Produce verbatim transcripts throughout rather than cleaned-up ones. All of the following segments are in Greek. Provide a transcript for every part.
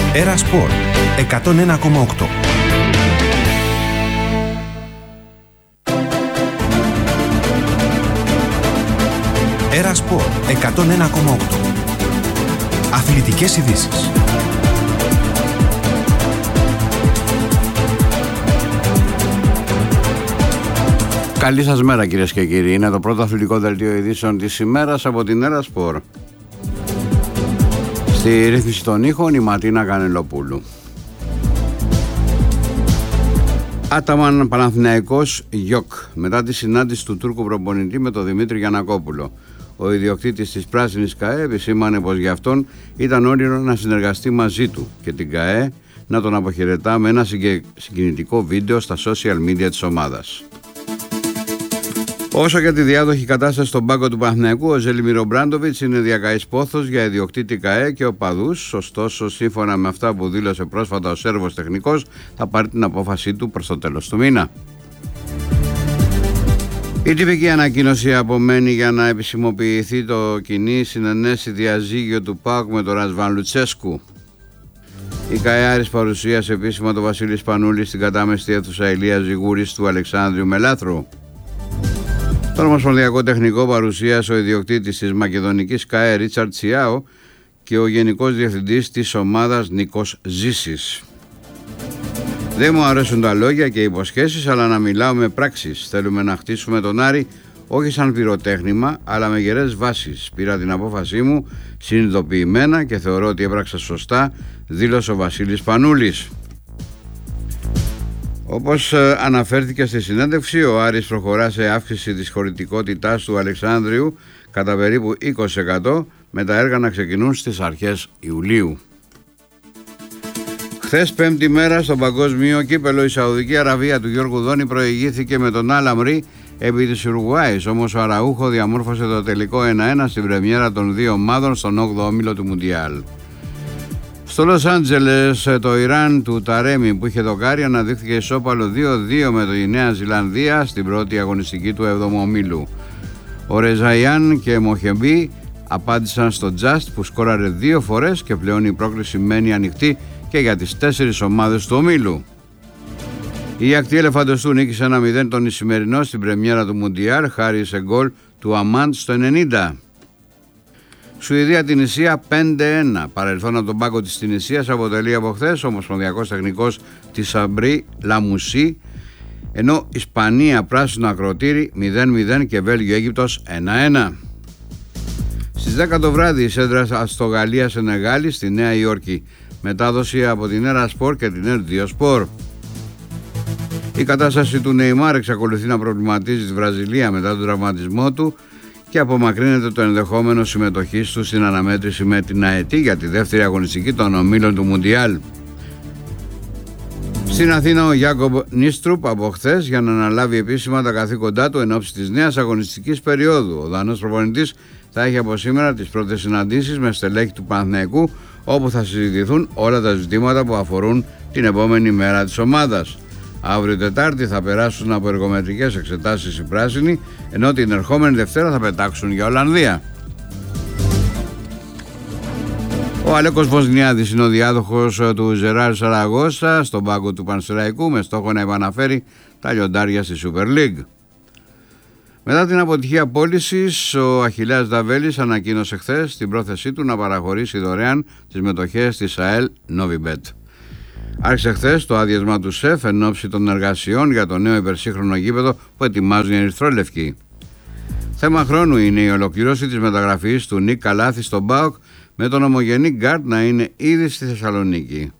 Έρα Σπορ εκατόν ένα κόμμα οκτώ. Έρα Σπορ εκατόν ένα κόμμα οκτώ. Αθλητικές ειδήσεις. Καλή σας μέρα κυρίες και κύριοι. Είναι το πρώτο αθλητικό δελτίο ειδήσεων της ημέρας από την Έρα Σπορ. Στη ρύθμιση των ήχων η Ματίνα Κανελοπούλου. Άταμαν Παναθηναϊκός Γιοκ μετά τη συνάντηση του Τούρκου προπονητή με τον Δημήτρη Γιαννακόπουλο. Ο ιδιοκτήτης της Πράσινης ΚΑΕ επισήμανε πως για αυτόν ήταν όνειρο να συνεργαστεί μαζί του και την ΚΑΕ να τον αποχαιρετά με ένα συγκινητικό βίντεο στα social media της ομάδας. Όσο για τη διάδοχη κατάσταση στον πάγκο του Παναθηναϊκού, ο Ζελιμίρο Μπράντοβιτς είναι διακαής πόθος για ιδιοκτήτη ΚΑΕ και οπαδούς. Ωστόσο, σύμφωνα με αυτά που δήλωσε πρόσφατα ο Σέρβος τεχνικός, θα πάρει την απόφασή του προς το τέλος του μήνα. Η τυπική ανακοίνωση απομένει για να επισημοποιηθεί το κοινή συνενέσει διαζύγιο του ΠΑΟΚ με τον Ρασβάν Λουτσέσκου. Η ΚΑΕ Άρης παρουσίασε επίσημα τον Βασίλη Σπανούλη στην κατάμεστη αίθουσα Ηλίας Ζιγούρης του Αλεξάνδριου Μελάθρου. Τον Ομοσπονδιακό Τεχνικό παρουσίασε ο ιδιοκτήτης της Μακεδονικής ΚΑΕ Ρίτσαρντ Σιάο και ο Γενικός Διευθυντής της ομάδας Νίκος Ζήσης. Δεν μου αρέσουν τα λόγια και οι υποσχέσεις, αλλά να μιλάω με πράξεις. Θέλουμε να χτίσουμε τον Άρη όχι σαν πυροτέχνημα, αλλά με γερές βάσεις. Πήρα την απόφασή μου συνειδητοποιημένα και θεωρώ ότι έπραξα σωστά, δήλωσε ο Βασίλης Πανούλης. Όπως αναφέρθηκε στη συνέντευξη, ο Άρης προχωρά σε αύξηση της χωρητικότητάς του Αλεξάνδριου κατά περίπου είκοσι τοις εκατό, με τα έργα να ξεκινούν στις αρχές Ιουλίου. Χθες, πέμπτη μέρα, στο παγκόσμιο κύπελο, η Σαουδική Αραβία του Γιώργου Δόνη προηγήθηκε με τον Αλ Αμρί επί της Ουρουάης, όμως ο Αραούχο διαμόρφωσε το τελικό ένα ένα στην πρεμιέρα των δύο ομάδων στον όγδοο όμιλο του Μουντιάλ. Στο Λος Άντζελες, το Ιράν του Ταρέμι που είχε δοκάρει αναδείχθηκε ισόπαλο δύο δύο με τη Νέα Ζηλανδία στην πρώτη αγωνιστική του εβδομού ομίλου. Ο Ρεζαϊάν και Μοχεμπί απάντησαν στο Just που σκόραρε δύο φορές και πλέον η πρόκριση μένει ανοιχτή και για τις τέσσερις ομάδες του ομίλου. Η ακτή ελεφαντοστού νίκησε ένα μηδέν τον Ισημερινό στην πρεμιέρα του Μουντιάλ χάρη σε γκολ του Αμάντ στο ενενήντα. Σουηδία Τινησία πέντε ένα. Παρελθόν από τον πάγκο της Τινησίας αποτελεί από χθες ο Ομοσπονδιακός Τεχνικός της Σαμπρί Λαμουσί, ενώ Ισπανία Πράσινο Ακροτήρι μηδέν μηδέν και Βέλγιο Αίγυπτος ένα ένα. Στις δέκα το βράδυ η Σέντρα στο Γαλλία Σενεγάλη στη Νέα Υόρκη. Μετάδοση από την Έρα Σπορ και την Ερ δύο Σπορ. Η κατάσταση του Νεϊμάρ εξακολουθεί να προβληματίζει τη Βραζιλία μετά τον τραυματισμό του και απομακρύνεται το ενδεχόμενο συμμετοχής του στην αναμέτρηση με την ΑΕΤ για τη δεύτερη αγωνιστική των ομίλων του Μουντιάλ. Στην Αθήνα ο Γιάκομπ Νίστρουπ από χθες για να αναλάβει επίσημα τα καθήκοντά του εν ώψη της νέας αγωνιστικής περίοδου. Ο Δανός προπονητής θα έχει από σήμερα τις πρώτες συναντήσεις με στελέχη του Παναθηναϊκού, όπου θα συζητηθούν όλα τα ζητήματα που αφορούν την επόμενη μέρα της ομάδας. Αύριο Τετάρτη θα περάσουν από εργομετρικές εξετάσεις οι πράσινοι, ενώ την ερχόμενη Δευτέρα θα πετάξουν για Ολλανδία. Ο Αλέκος Βοσνιάδης είναι ο διάδοχος του Ζεράρ Σαραγώσα στον πάγκο του Πανσεραϊκού με στόχο να επαναφέρει τα λιοντάρια στη Super League. Μετά την αποτυχία πώλησης, ο Αχιλλέας Δαβέλης ανακοίνωσε χθες την πρόθεσή του να παραχωρήσει δωρεάν τις μετοχές της ΑΕΛ Novibet. Άρχισε χθες το άδειασμα του ΣΕΦ εν ώψη των εργασιών για το νέο υπερσύγχρονο γήπεδο που ετοιμάζουν οι Ερυθρόλευκοι. Θέμα χρόνου είναι η ολοκληρώση της μεταγραφής του Νίκ Καλάθη στον ΠΑΟΚ, με τον ομογενή γκάρτ να είναι ήδη στη Θεσσαλονίκη.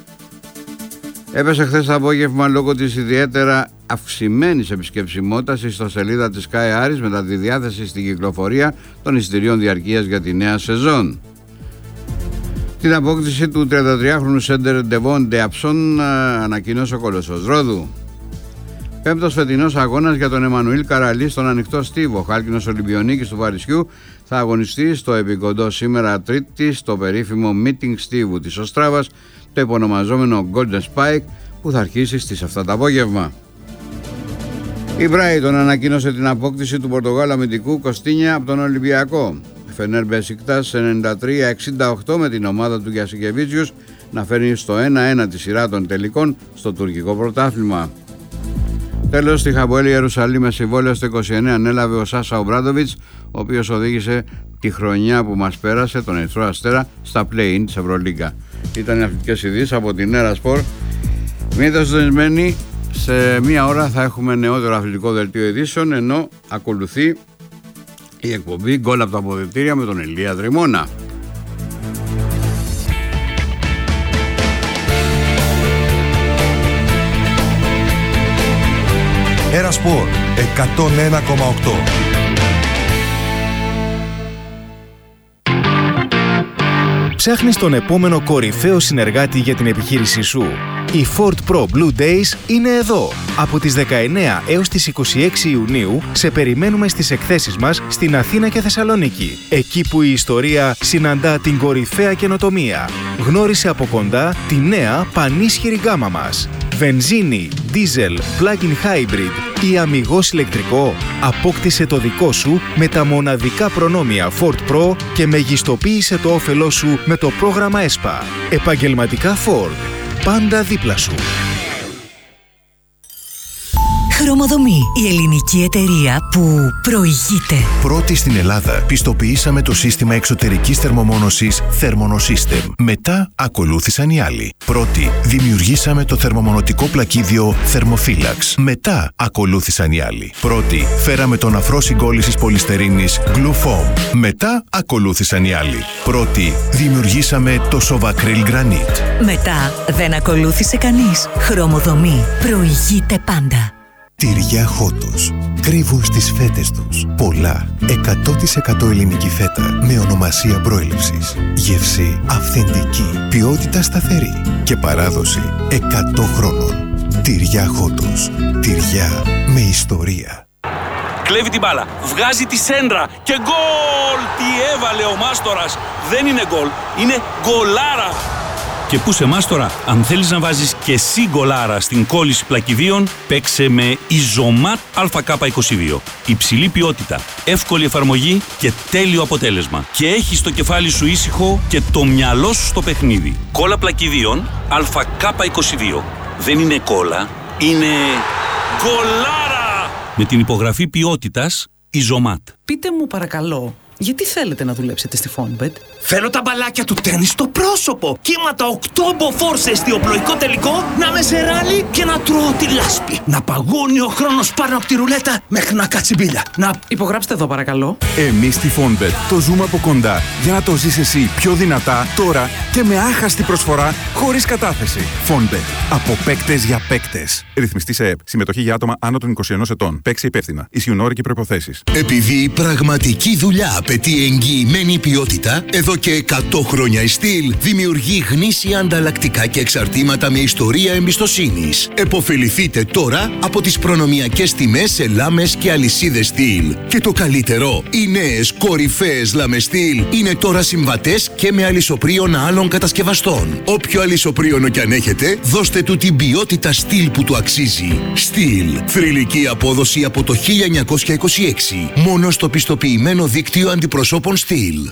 Έπεσε χθες το απόγευμα λόγω της ιδιαίτερα αυξημένης επισκεψιμότητας η ιστοσελίδα της ΚΑΕ Άρης μετά τη διάθεση στην κυκλοφορία των εισιτηρίων διαρκείας για τη νέα σεζόν. Την απόκτηση του τριαντατριάχρονου σέντερ Ντεβόν Ντεαψόν ανακοίνωσε ο Κολοσσός Ρόδου. Πέμπτος φετινός αγώνας για τον Εμμανουήλ Καραλή στον ανοιχτό στίβο. Ο χάλκινος Ολυμπιονίκης του Παρισιού θα αγωνιστεί στο επικοντό σήμερα Τρίτη στο περίφημο meeting στίβου της Οστράβας, το υπονομαζόμενο Golden Spike, που θα αρχίσει στις επτά το απόγευμα. Η Brighton ανακοίνωσε την απόκτηση του Πορτογάλου αμυντικού Κωστίνια από τον Ολυμπιακό. Φενέρ Μπεσικτάς ενενήντα τρία εξήντα οκτώ με την ομάδα του Γιασικεβίτσιους να φέρνει στο ένα ένα τη σειρά των τελικών στο τουρκικό πρωτάθλημα. Τέλος, στη Χαμποέλη Ιερουσαλήμ με συμβόλαιο στο είκοσι εννέα ανέλαβε ο Σάσα Ομπράντοβιτς, ο οποίος οδήγησε τη χρονιά που μας πέρασε τον Ερυθρό Αστέρα στα play-in της Ευρωλίγκα. Ήταν οι αθλητικές ειδήσεις από την Έρα Σπορ. Μείνετε συντονισμένοι, σε μία ώρα θα έχουμε νεότερο αθλητικό δελτίο ειδήσεων, ενώ ακολουθεί η εκπομπή Γκολ από τα αποδυτήρια με τον Ηλία Δρυμώνα. Έρα Σπορ εκατόν ένα κόμμα οκτώ. Ψάχνεις τον επόμενο κορυφαίο συνεργάτη για την επιχείρησή σου? Οι Ford Pro Blue Days είναι εδώ. Από τις δεκαεννέα έως τις είκοσι έξι Ιουνίου σε περιμένουμε στις εκθέσεις μας στην Αθήνα και Θεσσαλονίκη. Εκεί που η ιστορία συναντά την κορυφαία καινοτομία. Γνώρισε από κοντά τη νέα πανίσχυρη γκάμα μας. Βενζίνη, δίζελ, plug-in hybrid ή αμιγώς ηλεκτρικό. Απόκτησε το δικό σου με τα μοναδικά προνόμια Ford Pro και μεγιστοποίησε το όφελό σου με το πρόγραμμα ΕΣΠΑ. Επαγγελματικά Ford. Πάντα δίπλα σου. Χρωμοδομή. Η ελληνική εταιρεία που προηγείται. Πρώτη στην Ελλάδα πιστοποιήσαμε το σύστημα εξωτερικής θερμομόνωσης Thermonosystem. Μετά ακολούθησαν οι άλλοι. Πρώτη δημιουργήσαμε το θερμομονωτικό πλακίδιο Thermophilax. Μετά ακολούθησαν οι άλλοι. Πρώτη φέραμε τον αφρό συγκόλλησης πολυστερίνης Glufoam. Μετά ακολούθησαν οι άλλοι. Πρώτη δημιουργήσαμε το Sovacryl Granite. Μετά δεν ακολούθησε κανείς. Χρωμοδομή. Προηγείται πάντα. Τυριά Χότος. Κρύβουν στις φέτες τους πολλά εκατό τοις εκατό ελληνική φέτα με ονομασία προέλευσης. Γεύση αυθεντική, ποιότητα σταθερή και παράδοση εκατό χρόνων. Τυριά Χότος. Τυριά με ιστορία. Κλέβει την μπάλα, βγάζει τη σέντρα και γκολ! Τι έβαλε ο Μάστορας! Δεν είναι γκολ, είναι γκολάρα! Και πού σε Μάστορα, αν θέλεις να βάζεις και εσύ γκολάρα στην κόλληση πλακιδίων, παίξε με Ιζωμάτ Α Κ είκοσι δύο. Υψηλή ποιότητα, εύκολη εφαρμογή και τέλειο αποτέλεσμα. Και έχεις το κεφάλι σου ήσυχο και το μυαλό σου στο παιχνίδι. Κόλλα πλακιδίων Α Κ είκοσι δύο. Δεν είναι κόλλα, είναι γκολάρα! Με την υπογραφή ποιότητας Ιζωμάτ. Πείτε μου παρακαλώ, γιατί θέλετε να δουλέψετε στη Fonbet? Θέλω τα μπαλάκια του τέννις στο πρόσωπο. Κύματα οκτώ μποφόρ σε εστιοπλοϊκό τελικό, να με σε ράλι και να τρώω τη λάσπη. Να παγώνει ο χρόνος πάνω από τη ρουλέτα μέχρι να κάτσει μπίλια. Να... Υπογράψτε εδώ παρακαλώ. Εμείς στη Fonbet το ζούμε από κοντά για να το ζεις εσύ πιο δυνατά τώρα και με άχαστη προσφορά χωρίς κατάθεση. Fonbet. Από παίκτες για παίκτες. Ρυθμιστή σε ΕΠ. Συμμετοχή για άτομα άνω των είκοσι ενός ετών. Παίξε υπεύθυνα. Ισχύουν όροι και προϋποθέσεις. Επειδή η πραγματική δουλειά απαιτεί εγγυημένη ποιότητα, εδώ και εκατό χρόνια η Steel δημιουργεί γνήσια ανταλλακτικά και εξαρτήματα με ιστορία εμπιστοσύνης. Εποφεληθείτε τώρα από τις προνομιακές τιμές σε λάμες και αλυσίδες Steel. Και το καλύτερο, οι νέες κορυφαίες λάμες Steel είναι τώρα συμβατές και με αλυσοπρίωνα άλλων κατασκευαστών. Όποιο αλυσοπρίωνο κι αν έχετε, δώστε του την ποιότητα Steel που του αξίζει. Steel. Θρυλική απόδοση από το χίλια εννιακόσια είκοσι έξι. Μόνο στο πιστοποιημένο δίκτυο αντιπροσώπων Steel.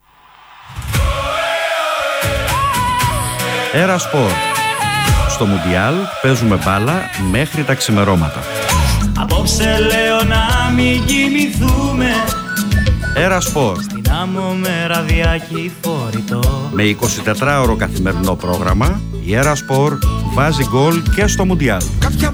Έρα Σπορ. Στο Μουντιάλ παίζουμε μπάλα μέχρι τα ξημερώματα. Απόψε λέω να μην κοιμηθούμε. Έρα Σπορ. Στην άμμο με ραδιάκι φορητό. Με εικοσιτετράωρο καθημερινό πρόγραμμα, η Έρα Σπορ βάζει γκολ και στο Μουντιάλ. Κάποια